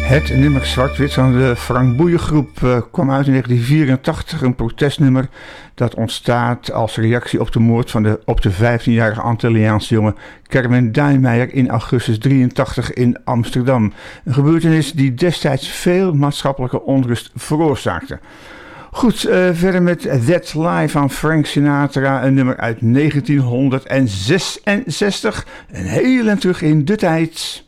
Het nummer Zwart-Wit van de Frank Boeien groep kwam uit in 1984, een protestnummer dat ontstaat als reactie op de moord op de 15-jarige Antilliaanse jongen Kermen Dijmeijer in augustus 83 in Amsterdam. Een gebeurtenis die destijds veel maatschappelijke onrust veroorzaakte. Goed, verder met That's Life van Frank Sinatra, een nummer uit 1966, een heel en terug in de tijd.